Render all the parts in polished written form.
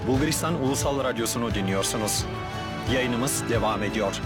Bulgaristan Ulusal Radyosu'nu dinliyorsunuz. Yayınımız devam ediyor.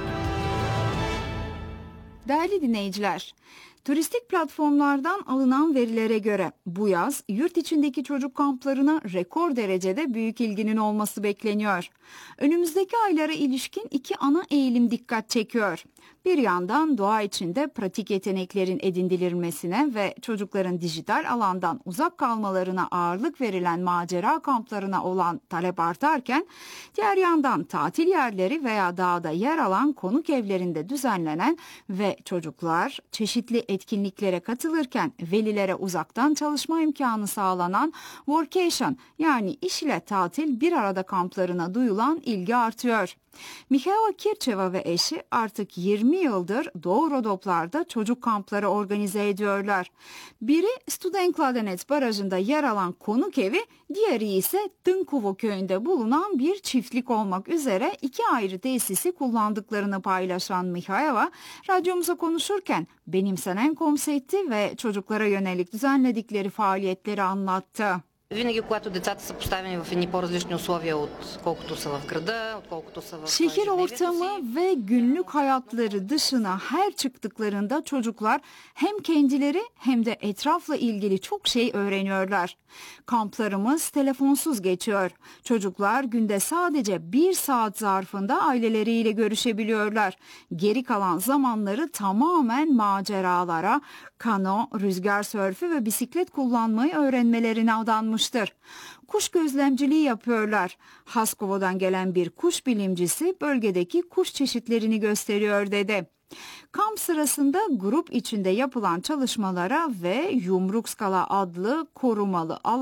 Değerli dinleyiciler, turistik platformlardan alınan verilere göre bu yaz yurt içindeki çocuk kamplarına rekor derecede büyük ilginin olması bekleniyor. Önümüzdeki aylara ilişkin iki ana eğilim dikkat çekiyor. Bir yandan doğa içinde pratik yeteneklerin edindirilmesine ve çocukların dijital alandan uzak kalmalarına ağırlık verilen macera kamplarına olan talep artarken, diğer yandan tatil yerleri veya dağda yer alan konuk evlerinde düzenlenen ve çocuklar çeşitli etkinliklere katılırken velilere uzaktan çalışma imkanı sağlanan workation yani iş ile tatil bir arada kamplarına duyulan ilgi artıyor. Mihaela Kircheva ve eşi artık 20 yıldır Doğu Rodoplar'da çocuk kampları organize ediyorlar. Biri Studenkladenets Barajı'nda yer alan konuk evi, diğeri ise Tânkovo köyünde bulunan bir çiftlik olmak üzere iki ayrı tesisi kullandıklarını paylaşan Mihaela, radyomuza konuşurken benimsenen konsepti ve çocuklara yönelik düzenledikleri faaliyetleri anlattı. Винаги, когато децата са поставени в едни по-различни условия, отколкото са в града, отколкото са в Şehir ortamı ve günlük hayatları dışına her çıktıklarında çocuklar hem kendileri hem de etrafla ilgili çok şey öğreniyorlar. Kamplarımız telefonsuz geçiyor. Çocuklar günde sadece 1 saat zarfında aileleriyle görüşebiliyorlar. Geri kalan zamanları tamamen maceralara, kano, rüzgar sörfü ve bisiklet kullanmayı öğrenmelerine adanmıştır. Kuş gözlemciliği yapıyorlar. Haskovo'dan gelen bir kuş bilimcisi bölgedeki kuş çeşitlerini gösteriyor dedi. Kamp sırasında grup içinde yapılan çalışmalara ve Yumruk Skala adlı korumalı alan